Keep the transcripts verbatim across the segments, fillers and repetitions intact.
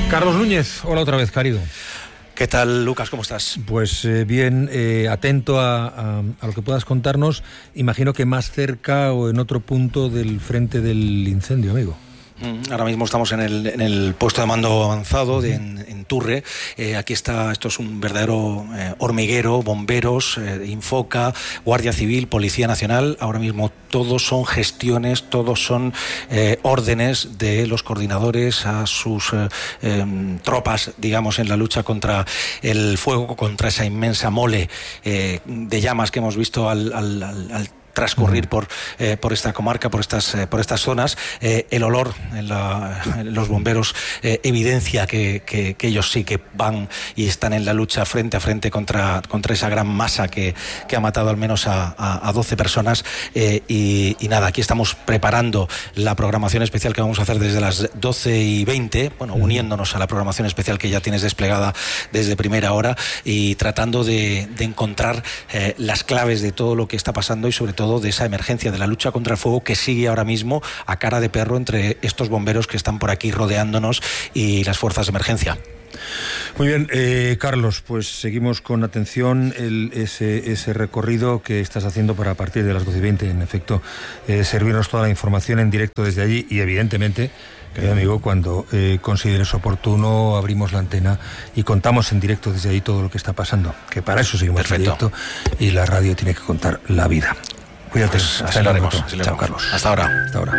Carlos Núñez, hola otra vez, querido. ¿Qué tal, Lucas? ¿Cómo estás? Pues eh, bien, eh, atento a, a, a lo que puedas contarnos. Imagino que más cerca o en otro punto del frente del incendio, amigo. Ahora mismo estamos en el, en el puesto de mando avanzado de, en, en Turre. Eh, aquí está, esto es un verdadero eh, hormiguero, bomberos, eh, Infoca, Guardia Civil, Policía Nacional. Ahora mismo todos son gestiones, todos son eh, órdenes de los coordinadores a sus eh, eh, tropas, digamos, en la lucha contra el fuego, contra esa inmensa mole eh, de llamas que hemos visto al, al, al, al transcurrir por, eh, por esta comarca, por estas, eh, por estas zonas. Eh, el olor en, la, en los bomberos eh, evidencia que, que, que ellos sí que van y están en la lucha frente a frente contra, contra esa gran masa que, que ha matado al menos a, a, a doce personas. Eh, y, y nada, aquí estamos preparando la programación especial que vamos a hacer desde las doce y veinte, bueno, uniéndonos a la programación especial que ya tienes desplegada desde primera hora y tratando de, de encontrar eh, las claves de todo lo que está pasando y sobre todo de esa emergencia de la lucha contra el fuego que sigue ahora mismo a cara de perro entre estos bomberos que están por aquí rodeándonos y las fuerzas de emergencia. Muy bien, eh, Carlos, pues seguimos con atención el, ese, ese recorrido que estás haciendo para a partir de las doce y veinte, en efecto, eh, servirnos toda la información en directo desde allí y evidentemente, querido amigo, cuando eh, consideres oportuno abrimos la antena y contamos en directo desde ahí todo lo que está pasando, que para eso seguimos Perfecto. en directo y la radio tiene que contar la vida. Cuídate, pues hasta luego. Chao, luego. Carlos. Hasta ahora. Hasta ahora.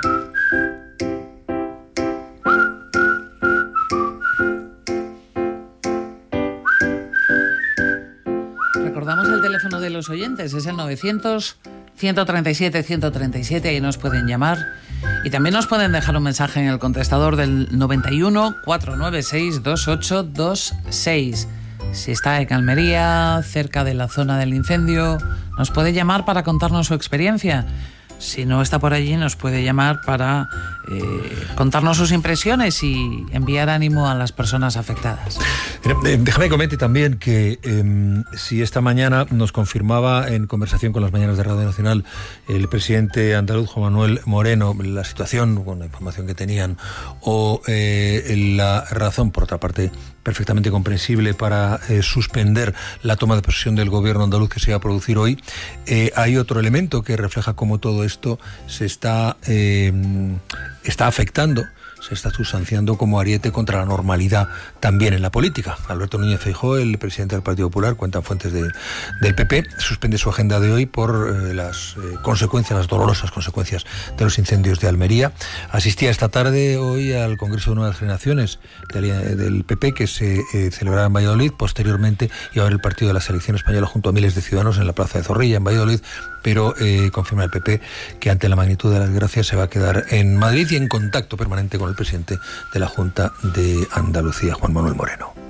Recordamos el teléfono de los oyentes, es el novecientos, ciento treinta y siete, ciento treinta y siete, ahí nos pueden llamar. Y también nos pueden dejar un mensaje en el contestador del noventa y uno, cuatrocientos noventa y seis, veintiocho veintiséis. Si está en Almería, cerca de la zona del incendio, nos puede llamar para contarnos su experiencia. Si no está por allí, nos puede llamar para eh, contarnos sus impresiones y enviar ánimo a las personas afectadas. Eh, déjame que comente también que eh, si esta mañana nos confirmaba en conversación con las mañanas de Radio Nacional el presidente andaluz Juan Manuel Moreno la situación, con la información que tenían, o eh, la razón, por otra parte, perfectamente comprensible para eh, suspender la toma de posesión del gobierno andaluz que se va a producir hoy, eh, hay otro elemento que refleja cómo todo esto se está, eh, está afectando, se está sustanciando como ariete contra la normalidad también en la política. Alberto Núñez Feijóo, el presidente del Partido Popular, cuentan fuentes de, del P P, suspende su agenda de hoy por eh, las eh, consecuencias, las dolorosas consecuencias de los incendios de Almería. Asistía esta tarde hoy al Congreso de Nuevas Generaciones del, del P P que se eh, celebrará en Valladolid. Posteriormente iba a haber el partido de la selección española junto a miles de ciudadanos en la Plaza de Zorrilla, en Valladolid, pero eh, confirma el P P que ante la magnitud de las desgracias se va a quedar en Madrid y en contacto permanente con el presidente de la Junta de Andalucía, Juan Manuel Moreno.